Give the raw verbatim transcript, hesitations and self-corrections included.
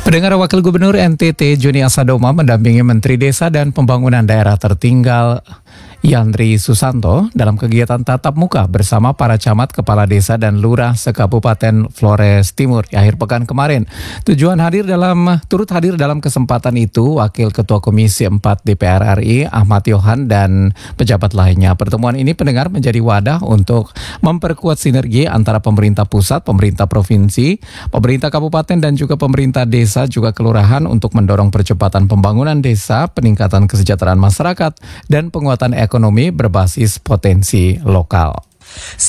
Pendengar, Wakil Gubernur N T T Joni Asadoma mendampingi Menteri Desa dan Pembangunan Daerah Tertinggal Yandri Susanto dalam kegiatan tatap muka bersama para camat, kepala desa dan lurah sekabupaten Flores Timur di akhir pekan kemarin. Tujuan hadir dalam turut hadir dalam kesempatan itu Wakil Ketua Komisi empat D P R R I Ahmad Yohan dan pejabat lainnya. Pertemuan ini, pendengar, menjadi wadah untuk memperkuat sinergi antara pemerintah pusat, pemerintah provinsi, pemerintah kabupaten dan juga pemerintah desa juga kelurahan untuk mendorong percepatan pembangunan desa, peningkatan kesejahteraan masyarakat dan penguatan ekonomi berbasis potensi lokal.